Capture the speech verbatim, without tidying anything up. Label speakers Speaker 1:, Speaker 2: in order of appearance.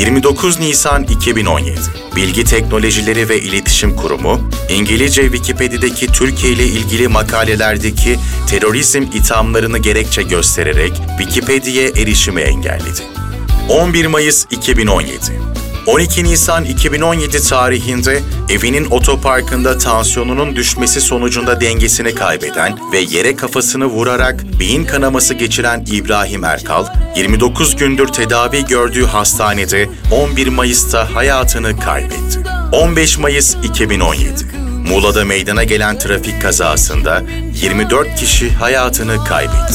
Speaker 1: yirmi dokuz Nisan iki bin on yedi. Bilgi Teknolojileri ve İletişim Kurumu, İngilizce Wikipedia'daki Türkiye ile ilgili makalelerdeki terörizm ithamlarını gerekçe göstererek Wikipedia'ya erişimi engelledi. on bir Mayıs iki bin on yedi. on iki Nisan iki bin on yedi tarihinde evinin otoparkında tansiyonunun düşmesi sonucunda dengesini kaybeden ve yere kafasını vurarak beyin kanaması geçiren İbrahim Erkal, yirmi dokuz gündür tedavi gördüğü hastanede on bir Mayıs'ta hayatını kaybetti. on beş Mayıs iki bin on yedi. Muğla'da meydana gelen trafik kazasında yirmi dört kişi hayatını kaybetti.